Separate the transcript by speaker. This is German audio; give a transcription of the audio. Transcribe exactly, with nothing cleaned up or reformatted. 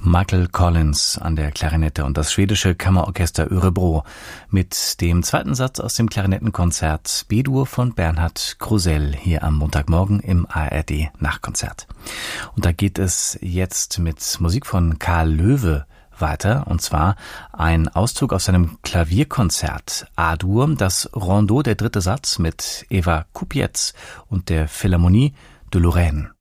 Speaker 1: Michael Collins an der Klarinette und das schwedische Kammerorchester Örebro mit dem zweiten Satz aus dem Klarinettenkonzert B-Dur von Bernhard Krusell hier am Montagmorgen im A R D Nachtkonzert. Und da geht es jetzt mit Musik von Karl Löwe weiter, und zwar ein Auszug aus seinem Klavierkonzert A-Dur, das Rondeau, der dritte Satz mit Eva Kupiec und der Philharmonie de Lorraine.